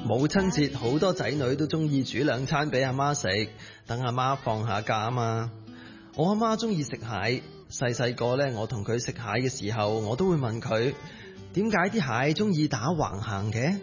母親節好多仔女都中意煮兩餐俾阿媽食，等阿媽放下假啊嘛。我阿媽中意食蟹，細個呢，我同佢食蟹嘅時候，我都會問佢點解啲蟹中意打橫行嘅。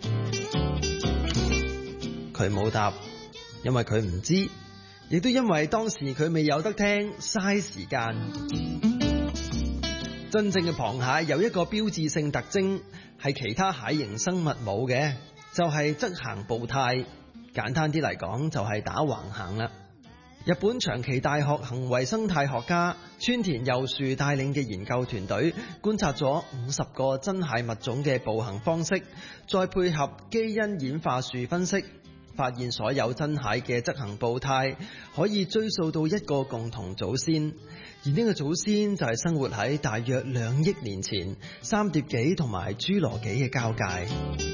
佢冇答，因為佢唔知，亦都因為當時佢未有得聽，嘥時間。真正嘅螃蟹有一個標誌性特徵，係其他蟹形生物冇嘅，就係側行步態。簡單啲嚟講，就係打橫行啦。日本長崎大學行為生態學家川田佑樹帶領嘅研究團隊觀察咗50個真蟹物種嘅步行方式，再配合基因演化樹分析，發現所有真蟹嘅側行步態可以追溯到一個共同祖先，而呢個祖先就係生活喺大約2億年前三疊紀同埋侏羅紀嘅交界。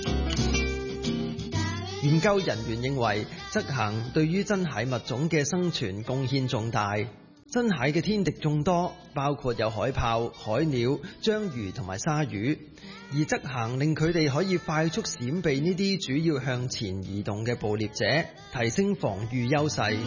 研究人員認為，側行對於真蟹物種嘅生存貢獻重大。真蟹嘅天敵眾多，包括有海豹、海鳥、章魚同埋鯊魚，而側行令佢哋可以快速閃避呢啲主要向前移動嘅捕獵者，提升防禦優勢。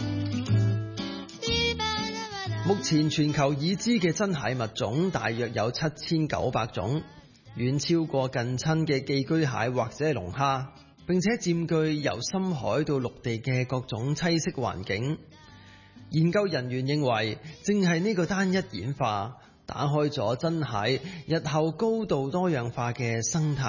目前全球已知嘅真蟹物種大約有7900種，遠超過近親嘅寄居蟹或者係龍蝦，並且佔據由深海到陸地嘅各種棲息環境。研究人員認為，正係呢個單一演化打開咗真蟹日後高度多樣化嘅生態